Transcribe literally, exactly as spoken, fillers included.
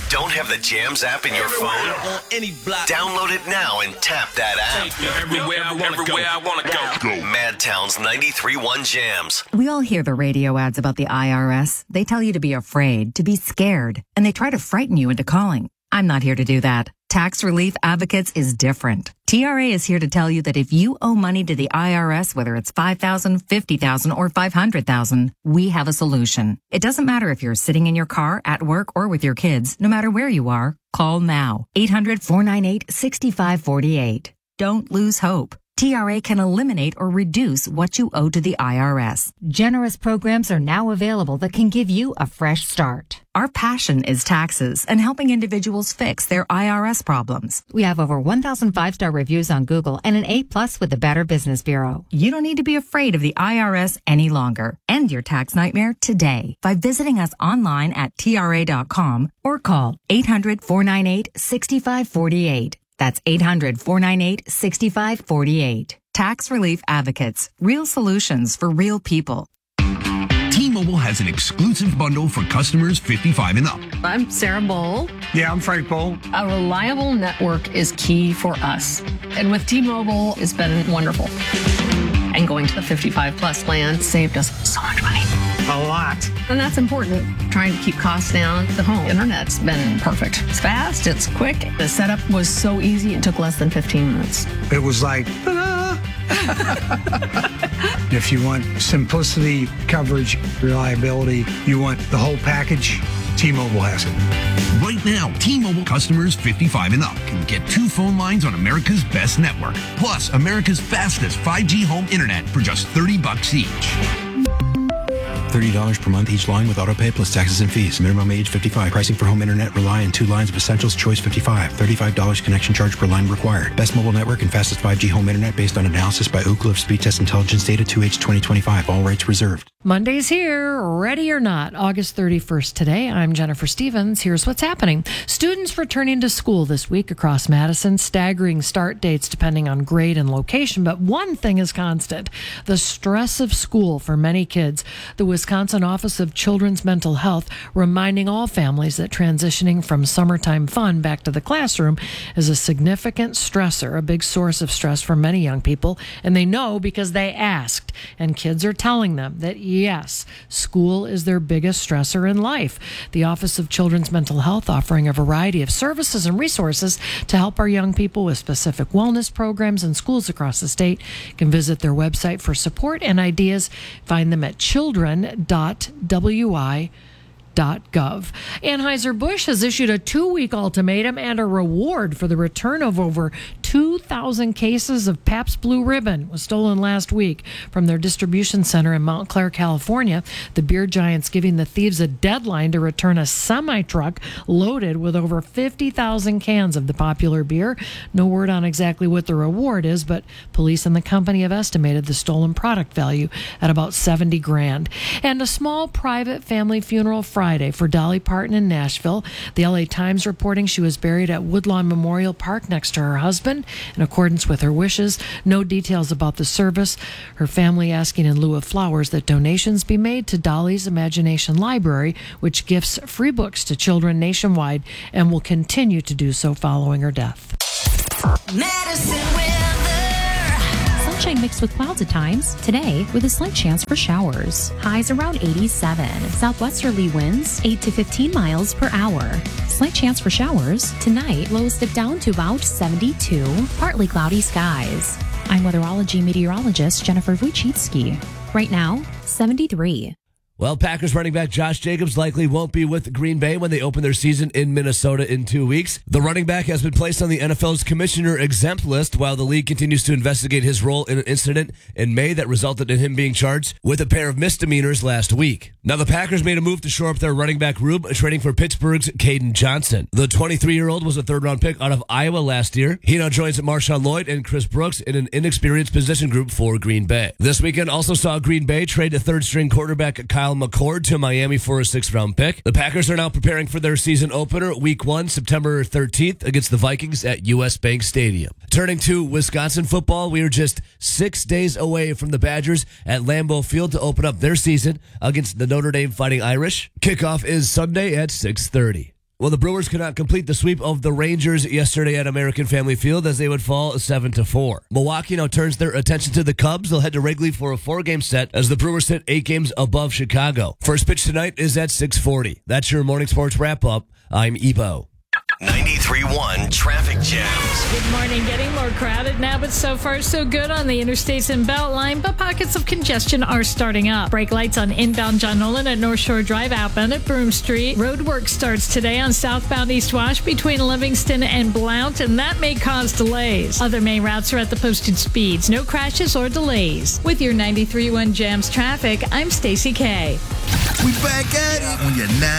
Don't have the Jams app in your phone? On any block. Download it now and tap that app. Everywhere I want to go. I want to go. Madtown's ninety-three point one Jams. We all hear the radio ads about the I R S. They tell you to be afraid, to be scared, and they try to frighten you into calling. I'm not here to do that. Tax Relief Advocates is different. T R A is here to tell you that if you owe money to the I R S, whether it's five thousand dollars, fifty thousand dollars, or five hundred thousand dollars, we have a solution. It doesn't matter if you're sitting in your car, at work, or with your kids. No matter where you are, call now. eight hundred, four nine eight, six five four eight. Don't lose hope. T R A can eliminate or reduce what you owe to the I R S. Generous programs are now available that can give you a fresh start. Our passion is taxes and helping individuals fix their I R S problems. We have over one thousand five-star reviews on Google and an A plus with the Better Business Bureau. You don't need to be afraid of the I R S any longer. End your tax nightmare today by visiting us online at T R A dot com or call eight hundred, four nine eight, six five four eight. That's eight hundred, four nine eight, six five four eight. Tax Relief Advocates. Real solutions for real people. T-Mobile has an exclusive bundle for customers fifty-five and up. I'm Sarah Bowl. Yeah, I'm Frank Bowl. A reliable network is key for us. And with T-Mobile, it's been wonderful. And going to the fifty-five plus plan saved us so much money. A lot. And that's important. Trying to keep costs down. The home internet's been perfect. It's fast, it's quick. The setup was so easy, it took less than fifteen minutes. It was like, if you want simplicity, coverage, reliability, you want the whole package, T-Mobile has it. Right now, T-Mobile customers fifty-five and up can get two phone lines on America's best network, plus America's fastest five G home internet for just thirty bucks each. thirty dollars per month each line with autopay plus taxes and fees. Minimum age fifty-five. Pricing for home internet rely on two lines of Essentials Choice fifty-five. thirty-five dollars connection charge per line required. Best mobile network and fastest five G home internet based on analysis by Ookla of Speed Test Intelligence Data two H twenty twenty-five. All rights reserved. Monday's here, ready or not, August thirty-first today. I'm Jennifer Stevens. Here's what's happening. Students returning to school this week across Madison, staggering start dates depending on grade and location. But one thing is constant, the stress of school for many kids. The Wisconsin Office of Children's Mental Health reminding all families that transitioning from summertime fun back to the classroom is a significant stressor, a big source of stress for many young people. And they know because they asked. And kids are telling them that, yes, school is their biggest stressor in life. The Office of Children's Mental Health offering a variety of services and resources to help our young people with specific wellness programs in schools across the state. You can visit their website for support and ideas. Find them at children dot w i dot gov. Anheuser-Busch has issued a two-week ultimatum and a reward for the return of over two thousand cases of Pabst Blue Ribbon was stolen last week from their distribution center in Montclair, California. The beer giant's giving the thieves a deadline to return a semi-truck loaded with over fifty thousand cans of the popular beer. No word on exactly what the reward is, but police and the company have estimated the stolen product value at about seventy grand. And a small private family funeral Friday for Dolly Parton in Nashville. The L A Times reporting she was buried at Woodlawn Memorial Park next to her husband in accordance with her wishes. No details about the service. Her family asking in lieu of flowers that donations be made to Dolly's Imagination Library, which gifts free books to children nationwide and will continue to do so following her death. Medicine weather. Sunshine mixed with clouds at times. Today, with a slight chance for showers. Highs around eighty-seven. Southwesterly winds eight to fifteen miles per hour. Slight chance for showers. Tonight, lows dip down to about seventy-two. Partly cloudy skies. I'm weatherology meteorologist Jennifer Wojcicki. Right now, seventy-three. Well, Packers running back Josh Jacobs likely won't be with Green Bay when they open their season in Minnesota in two weeks. The running back has been placed on the N F L's commissioner exempt list while the league continues to investigate his role in an incident in May that resulted in him being charged with a pair of misdemeanors last week. Now, the Packers made a move to shore up their running back room, trading for Pittsburgh's Caden Johnson. The twenty-three-year-old was a third-round pick out of Iowa last year. He now joins Marshawn Lloyd and Chris Brooks in an inexperienced position group for Green Bay. This weekend also saw Green Bay trade a third-string quarterback Kyle McCord to Miami for a sixth-round pick. The Packers are now preparing for their season opener, week one, September thirteenth, against the Vikings at U S Bank Stadium. Turning to Wisconsin football, we are just six days away from the Badgers at Lambeau Field to open up their season against the Notre Dame Fighting Irish. Kickoff is Sunday at six thirty. Well, the Brewers could not complete the sweep of the Rangers yesterday at American Family Field as they would fall seven to four. Milwaukee now turns their attention to the Cubs. They'll head to Wrigley for a four-game set as the Brewers sit eight games above Chicago. First pitch tonight is at six forty. That's your morning sports wrap-up. I'm Ebo. ninety-three point one Traffic Jams. Good morning. Getting more crowded now, but so far so good on the interstates and Beltline, but pockets of congestion are starting up. Brake lights on inbound John Nolan at North Shore Drive, outbound at Broome Street. Road work starts today on southbound East Wash between Livingston and Blount, and that may cause delays. Other main routes are at the posted speeds. No crashes or delays. With your ninety-three point one Jams traffic, I'm Stacey K. We back at it on your nine.